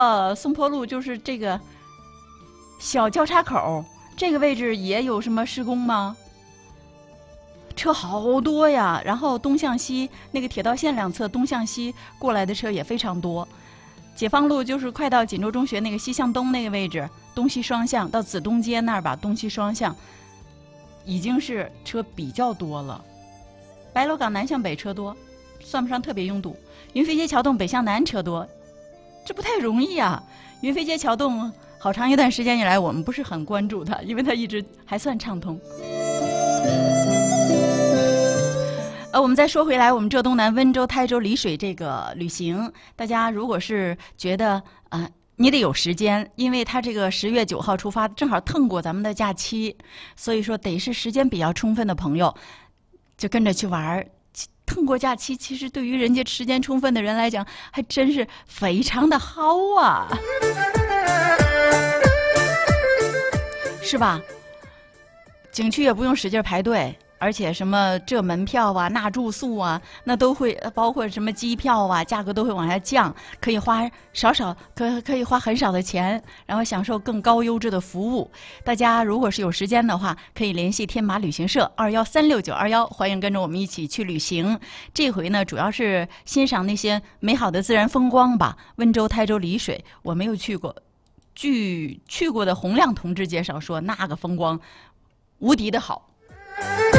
松坡路就是这个小交叉口，这个位置也有什么施工吗？车好多呀，然后东向西那个铁道线两侧东向西过来的车也非常多。解放路就是快到锦州中学那个西向东那个位置，东西双向到紫东街那儿吧，东西双向已经是车比较多了。白楼港南向北车多，算不上特别拥堵。云飞街桥洞北向南车多，这不太容易啊。云飞街桥洞好长一段时间以来我们不是很关注它，因为它一直还算畅通。我们再说回来，我们浙东南温州、台州、丽水这个旅行，大家如果是觉得你得有时间，因为它这个10月9号出发，正好腾过咱们的假期，所以说得是时间比较充分的朋友，就跟着去玩儿。腾过假期，其实对于人家时间充分的人来讲，还真是非常的好啊，是吧？景区也不用使劲排队。而且什么这门票啊，那住宿啊，那都会包括什么机票啊，价格都会往下降，可以花可以花很少的钱，然后享受更高优质的服务。大家如果是有时间的话，可以联系天马旅行社213691，欢迎跟着我们一起去旅行。这回呢，主要是欣赏那些美好的自然风光吧。温州、台州、丽水我没有去过，据去过的洪亮同志介绍说，那个风光无敌的好。